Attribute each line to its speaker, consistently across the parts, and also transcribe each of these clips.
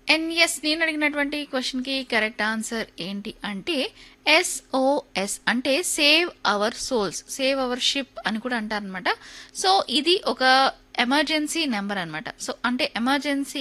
Speaker 1: And yes, నేను అడిగినటువంటి క్వశ్చన్కి కరెక్ట్ ఆన్సర్ ఏంటి అంటే SOS అంటే save our souls, save hour ship అని కూడా అంటారనమాట. సో ఇది ఒక ఎమర్జెన్సీ నెంబర్ అనమాట. సో అంటే ఎమర్జెన్సీ,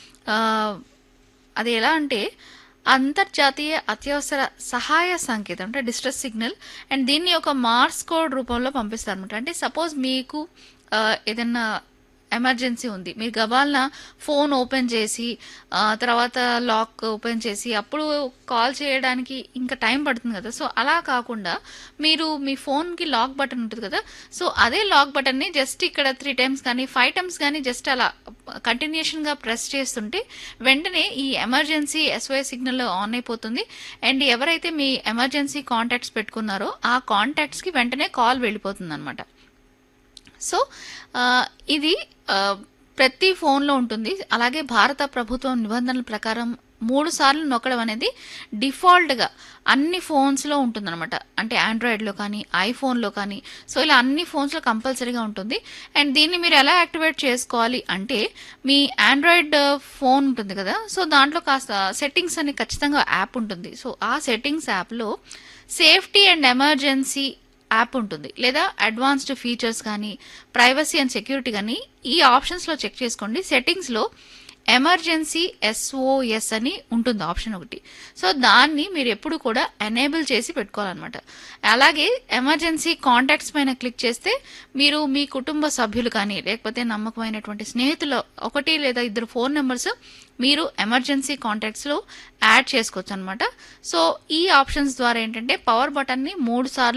Speaker 1: అది ఎలా అంటే అంతర్జాతీయ అత్యవసర సహాయ సంకేతం అంటే డిస్ట్రెస్ సిగ్నల్. అండ్ దీన్ని ఒక మార్స్ కోడ్ రూపంలో పంపిస్తారు అనమాట. అంటే సపోజ్ మీకు ఏదన్నా ఎమర్జెన్సీ ఉంది, మీరు గబాల్న ఫోన్ ఓపెన్ చేసి తర్వాత లాక్ ఓపెన్ చేసి అప్పుడు కాల్ చేయడానికి ఇంకా టైం పడుతుంది కదా. సో అలా కాకుండా మీరు మీ ఫోన్కి లాక్ బటన్ ఉంటుంది కదా, సో అదే లాక్ బటన్ని జస్ట్ ఇక్కడ 3 టైమ్స్ కానీ 5 టైమ్స్ కానీ జస్ట్ అలా కంటిన్యూషన్గా ప్రెస్ చేస్తుంటే వెంటనే ఈ ఎమర్జెన్సీ SOS సిగ్నల్ ఆన్ అయిపోతుంది. అండ్ ఎవరైతే మీ ఎమర్జెన్సీ కాంటాక్ట్స్ పెట్టుకున్నారో ఆ కాంటాక్ట్స్కి వెంటనే కాల్ వెళ్ళిపోతుంది అనమాట. సో ఇది ఆ, ప్రతి ఫోన్లో ఉంటుంది. అలాగే భారత ప్రభుత్వం నిబంధనల ప్రకారం 3 సార్లు నొక్కడం అనేది డిఫాల్ట్గా అన్ని ఫోన్స్లో ఉంటుందన్నమాట. అంటే ఆండ్రాయిడ్లో కానీ ఐఫోన్లో కానీ, సో ఇలా అన్ని ఫోన్స్లో కంపల్సరీగా ఉంటుంది. అండ్ దీన్ని మీరు ఎలా యాక్టివేట్ చేసుకోవాలి అంటే మీ ఆండ్రాయిడ్ ఫోన్ ఉంటుంది కదా, సో దాంట్లో కాస్త సెట్టింగ్స్ అని ఖచ్చితంగా యాప్ ఉంటుంది. సో ఆ సెట్టింగ్స్ యాప్లో సేఫ్టీ అండ్ ఎమర్జెన్సీ యాప్ ఉంటుంది, లేదా అడ్వాన్స్డ్ ఫీచర్స్ కానీ ప్రైవసీ అండ్ సెక్యూరిటీ కానీ ఈ ఆప్షన్స్లో చెక్ చేసుకోండి. సెట్టింగ్స్లో ఎమర్జెన్సీ SOS అని ఉంటుంది ఆప్షన్ ఒకటి. సో దాన్ని మీరు ఎప్పుడు కూడా ఎనేబుల్ చేసి పెట్టుకోవాలన్నమాట. అలాగే ఎమర్జెన్సీ కాంటాక్ట్స్ పైన క్లిక్ చేస్తే మీరు మీ కుటుంబ సభ్యులు కానీ లేకపోతే నమ్మకమైనటువంటి స్నేహితులు 1 లేదా 2 ఫోన్ నెంబర్స్ మీరు ఎమర్జెన్సీ కాంటాక్ట్స్లో యాడ్ చేసుకోవచ్చు అనమాట. సో ఈ ఆప్షన్స్ ద్వారా ఏంటంటే పవర్ బటన్ని 3 సార్లు